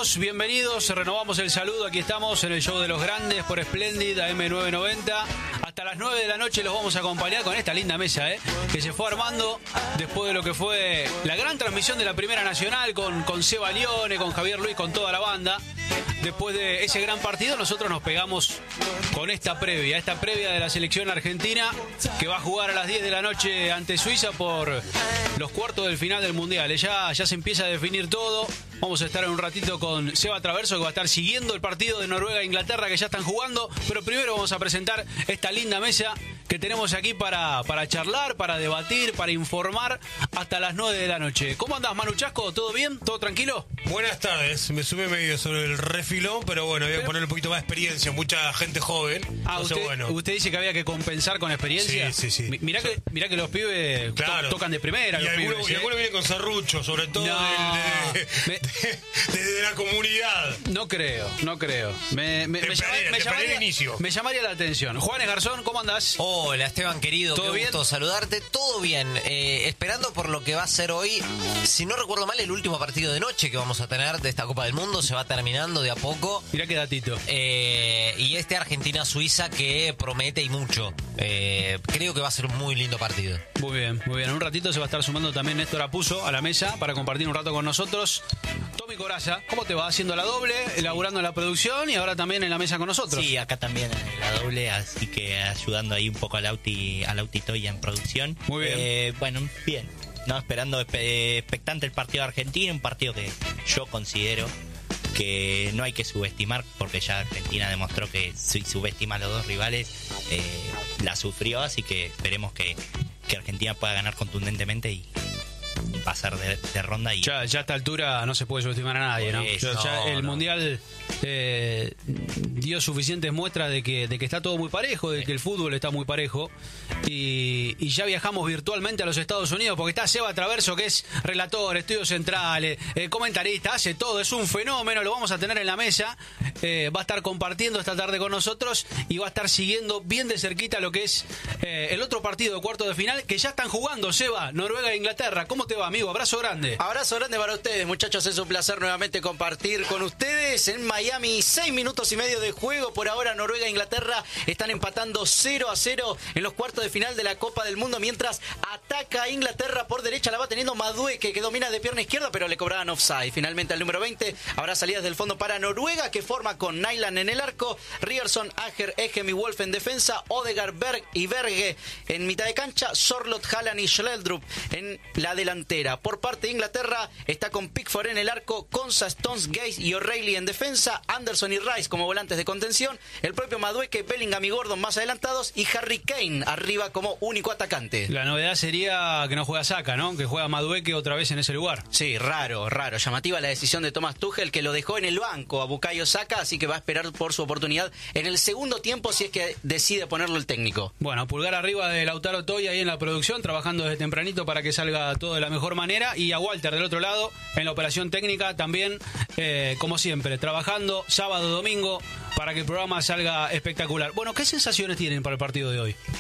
todos, bienvenidos, renovamos el saludo, aquí estamos en el show de los grandes por Splendid AM990. Hasta las 9 de la noche los vamos a acompañar con esta linda mesa, que se fue armando después de lo que fue la gran transmisión de la Primera Nacional con Seba Lione, con Javier Luis, con toda la banda. Después de ese gran partido nosotros nos pegamos con esta previa de la selección argentina que va a jugar a las 10 de la noche ante Suiza por los cuartos del final del Mundial. Ya se empieza a definir todo. Vamos a estar en un ratito con Seba Traverso, que va a estar siguiendo el partido de Noruega e Inglaterra que ya están jugando. Pero primero vamos a presentar esta linda mesa que tenemos aquí para charlar, para debatir, para informar hasta las 9 de la noche. ¿Cómo andás, Manu Chasco? ¿Todo bien? ¿Todo tranquilo? Buenas tardes. Me sumé medio sobre el refilón, pero bueno, voy a poner un poquito más de experiencia. Mucha gente joven. ¿Usted dice que había que compensar con experiencia? Sí. Mirá que los pibes tocan de primera. Y algunos vienen con serrucho, sobre todo de la comunidad. No creo. Me llamaría la atención. Juanes Garzón, ¿cómo andás? Hola, Esteban, querido. ¿Todo bien? Gusto saludarte. Todo bien. Esperando por lo que va a ser hoy, si no recuerdo mal, el último partido de noche que vamos a tener de esta Copa del Mundo. Se va terminando de a poco. Mirá qué datito. Y Argentina-Suiza que promete y mucho. Creo que va a ser un muy lindo partido. Muy bien. En un ratito se va a estar sumando también Néstor Apuso a la mesa para compartir un rato con nosotros. Tommy Coraza, ¿cómo te va? Haciendo la doble, elaborando en la producción y ahora también en la mesa con nosotros. Sí, acá también en la doble, así que ayudando ahí un poco al Auti Toya en producción. Muy bien. Bueno, bien. No, esperando expectante el partido argentino, un partido que yo considero que no hay que subestimar, porque ya Argentina demostró que si subestima a los dos rivales, la sufrió, así que esperemos que Argentina pueda ganar contundentemente y pasar de ronda. Y ya a esta altura no se puede subestimar a nadie, ¿no? El Mundial dio suficientes muestras de que está todo muy parejo, de que el fútbol está muy parejo, y ya viajamos virtualmente a los Estados Unidos porque está Seba Traverso, que es relator, estudios centrales, comentarista, hace todo, es un fenómeno, lo vamos a tener en la mesa, va a estar compartiendo esta tarde con nosotros y va a estar siguiendo bien de cerquita lo que es el otro partido de cuarto de final que ya están jugando, Seba, Noruega e Inglaterra. ¿Cómo te va, amigo? Abrazo grande. Abrazo grande para ustedes, muchachos. Es un placer nuevamente compartir con ustedes en Miami. 6 minutos y medio de juego. Por ahora Noruega e Inglaterra están empatando 0-0 en los cuartos de final de la Copa del Mundo, mientras ataca a Inglaterra por derecha. La va teniendo Madueke, que domina de pierna izquierda, pero le cobraban offside. Finalmente al número 20 habrá salidas del fondo para Noruega, que forma con Nyland en el arco, Ryerson, Ager, Egem y Wolf en defensa, Odegaard, Berg y Berge en mitad de cancha, Sorloth, Haaland y Schleldrup en la delantera. Por parte de Inglaterra está con Pickford en el arco, Konsa, Stones, Gaze y O'Reilly en defensa, Anderson y Rice como volantes de contención, el propio Madueke, Bellingham y Gordon más adelantados y Harry Kane arriba como único atacante. La novedad sería que no juega Saka, ¿no? Que juega Madueke otra vez en ese lugar. Sí, raro. Llamativa la decisión de Thomas Tuchel, que lo dejó en el banco a Bukayo Saka, así que va a esperar por su oportunidad en el segundo tiempo si es que decide ponerlo el técnico. Bueno, pulgar arriba de Lautaro Toya ahí en la producción, trabajando desde tempranito para que salga todo de la mejor manera, y a Walter del otro lado en la operación técnica también, como siempre, trabajando sábado, domingo, para que el programa salga espectacular. Bueno, ¿qué sensaciones tienen para el partido de hoy?